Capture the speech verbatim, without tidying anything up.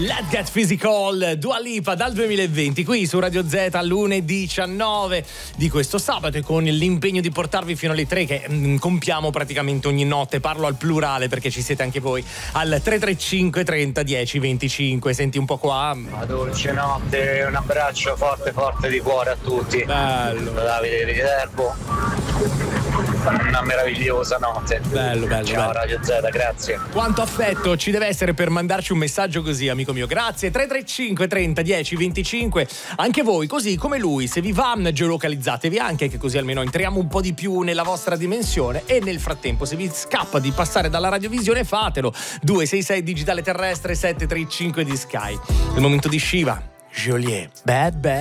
Let's Get Physical, Dua Lipa dal duemilaventi qui su Radio Z alle diciannove di questo sabato, e con l'impegno di portarvi fino alle tre che mh, compiamo praticamente ogni notte. Parlo al plurale perché ci siete anche voi al tre tre cinque trenta dieci venticinque. Senti un po' qua. Una dolce notte, un abbraccio forte forte di cuore a tutti. Bello. Davide di Viterbo. Una meravigliosa notte. Bello, bello. Ciao bello. Radio Z, grazie. Quanto affetto ci deve essere per mandarci un messaggio così, amico mio. Grazie. tre tre cinque trenta dieci venticinque. Anche voi, così come lui, se vi va, geolocalizzatevi anche, che così almeno entriamo un po' di più nella vostra dimensione. E nel frattempo, se vi scappa di passare dalla radiovisione, fatelo. due sei sei digitale terrestre sette tre cinque di Sky. Il momento di Shiva, Joliet, Bad Bad.